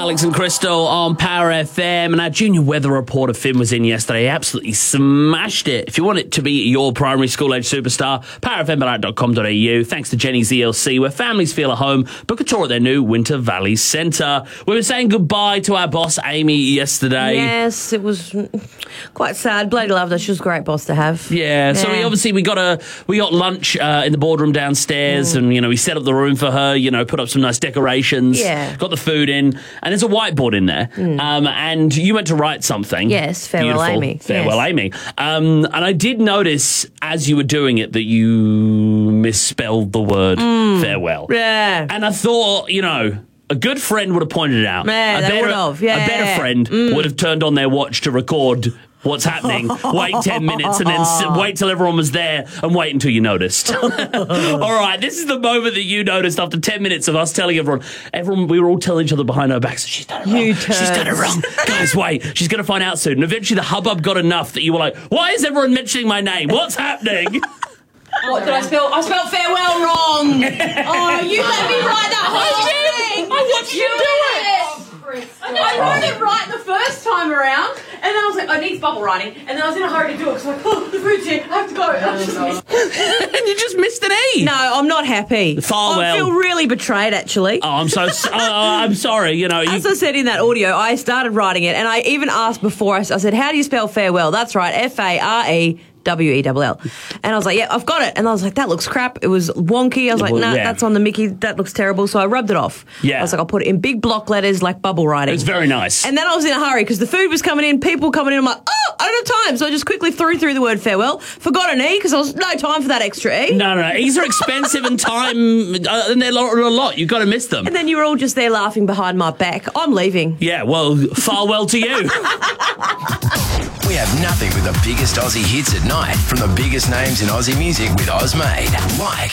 Alex and Crystal on Power FM, and our junior weather reporter Finn was in yesterday. He absolutely smashed it. If you want it to be your primary school age superstar, powerfm.com.au. Thanks to Jenny's ELC, where families feel at home. Book a tour at their new Winter Valley Centre. We were saying goodbye to our boss Amy yesterday. Yes, it was quite sad. Bloody loved her. She was a great boss to have. Yeah, so we got lunch in the boardroom downstairs, and we set up the room for her. Put up some nice decorations. Yeah. Got the food in, and there's a whiteboard in there. And you went to write something. Yes, farewell, Beautiful. Amy. Farewell, Yes. Amy. And I did notice as you were doing it that you misspelled the word farewell. Yeah. And I thought, a good friend would have pointed it out. Yeah, they would have. Yeah. A better friend would have turned on their watch to record what's happening, wait 10 minutes, and then wait till everyone was there and wait until you noticed. All right, this is the moment that you noticed after 10 minutes of us telling everyone, we were all telling each other behind our backs, she's done it wrong. She's done it wrong. Guys, wait, she's going to find out soon. And eventually the hubbub got enough that you were like, why is everyone mentioning my name? What's happening? What did I spell? I spelled farewell wrong. Oh, you let me write that whole thing. I watched you do it. I wrote it right the first time around, and then I was like, I need bubble writing, and then I was in a hurry to do it because I was like, the food's here, I have to go. And you just missed an E. No, I'm not happy. Farewell. I feel really betrayed, actually. Oh, I'm sorry. As I said in that audio, I started writing it, and I even asked before, I said, how do you spell farewell? That's right, FAREWELL. And I was like, yeah, I've got it. And I was like, that looks crap. It was wonky. I was like, nah, that's on the Mickey. That looks terrible. So I rubbed it off. Yeah. I was like, I'll put it in big block letters like bubble writing. It's very nice. And then I was in a hurry because the food was coming in, people coming in. I'm like, oh, I don't have time. So I just quickly threw the word farewell. Forgot an E because I was no time for that extra E. No. E's are expensive and time, and they're a lot. You've got to miss them. And then you were all just there laughing behind my back. I'm leaving. Yeah, well, farewell to you. We have nothing but the biggest Aussie hits at night from the biggest names in Aussie music with Ozmade. Like